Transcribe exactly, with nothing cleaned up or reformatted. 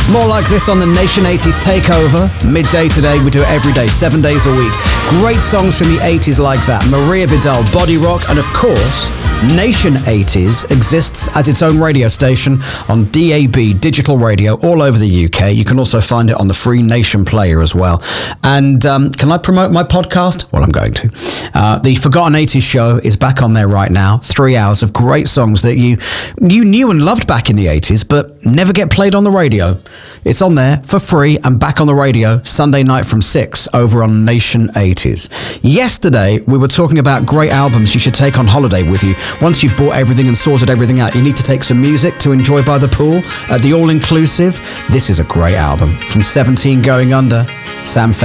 More like this on the Nation eighties Takeover. Midday today, we do it every day, seven days a week. Great songs from the eighties like that. Maria Vidal, Body Rock, and of course, Nation eighties exists as its own radio station on D A B, digital radio, all over the U K. You can also find it on the free Nation player as well. And um, can I promote my podcast? Well, I'm going to. Uh, the Forgotten eighties show is back on there right now. Three hours of great songs that you you knew and loved back in the eighties, but never get played on the radio. It's on there for free and back on the radio Sunday night from six over on Nation eighties. Yesterday, we were talking about great albums you should take on holiday with you. Once you've bought everything and sorted everything out, you need to take some music to enjoy by the pool at the all-inclusive. This is a great album. From seventeen Going Under, Sam Fender.